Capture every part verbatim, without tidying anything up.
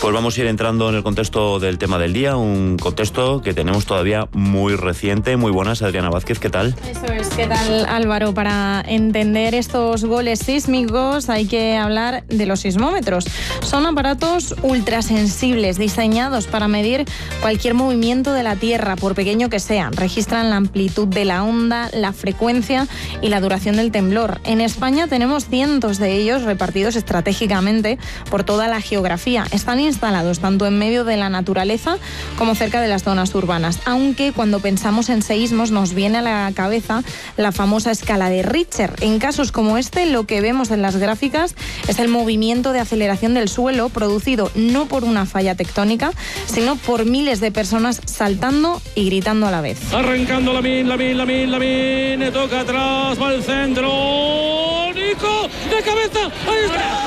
Pues vamos a ir entrando en el contexto del tema del día, un contexto que tenemos todavía muy reciente. Muy buenas, Adriana Vázquez, ¿qué tal? Eso es, ¿qué tal, Álvaro? Para entender estos goles sísmicos hay que hablar de los sismómetros. Son aparatos ultrasensibles diseñados para medir cualquier movimiento de la Tierra, por pequeño que sea. Registran la amplitud de la onda, la frecuencia y la duración del temblor. En España tenemos cientos de ellos repartidos estratégicamente por toda la geografía. Están instalados tanto en medio de la naturaleza como cerca de las zonas urbanas. Aunque cuando pensamos en seísmos nos viene a la cabeza la famosa escala de Richter. En casos como este, lo que vemos en las gráficas es el movimiento de aceleración del suelo producido no por una falla tectónica, sino por miles de personas saltando y gritando a la vez. Arrancando Lamine, Lamine, Lamine, Lamine, toca atrás, va al centro, Nico, de cabeza, ahí está.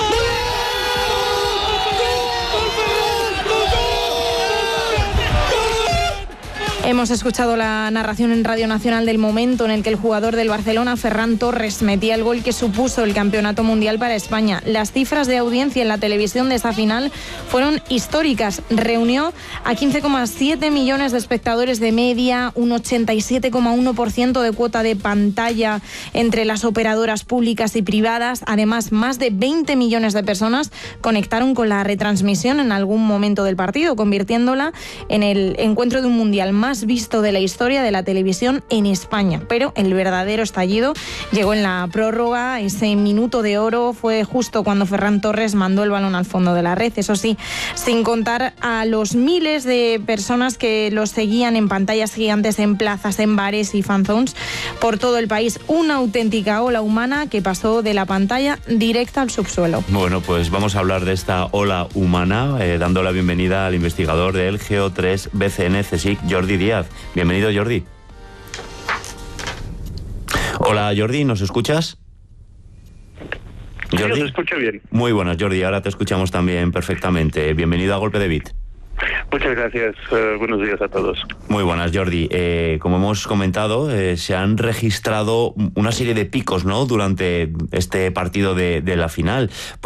Hemos escuchado la narración en Radio Nacional del momento en el que el jugador del Barcelona, Ferran Torres, metía el gol que supuso el campeonato mundial para España. Las cifras de audiencia en la televisión de esa final fueron históricas. Reunió a quince coma siete millones de espectadores de media, un ochenta y siete coma uno por ciento de cuota de pantalla entre las operadoras públicas y privadas. Además, más de veinte millones de personas conectaron con la retransmisión en algún momento del partido, convirtiéndola en el encuentro de un mundial más visto de la historia de la televisión en España. Pero el verdadero estallido llegó en la prórroga. Ese minuto de oro fue justo cuando Ferran Torres mandó el balón al fondo de la red. Eso sí, sin contar a los miles de personas que los seguían en pantallas gigantes, en plazas, en bares y fanzones por todo el país. Una auténtica ola humana que pasó de la pantalla directa al subsuelo. Bueno, pues vamos a hablar de esta ola humana, eh, dando la bienvenida al investigador del Geo tres B C N CSIC, Jordi Díaz. Bienvenido, Jordi. Hola, Jordi, ¿nos escuchas? Jordi, yo te escucho bien. Muy buenas, Jordi, ahora te escuchamos también perfectamente. Bienvenido a Golpe de Bit. Muchas gracias, uh, buenos días a todos. Muy buenas, Jordi. Eh, como hemos comentado, eh, se han registrado una serie de picos, ¿no?, durante este partido de, de la final.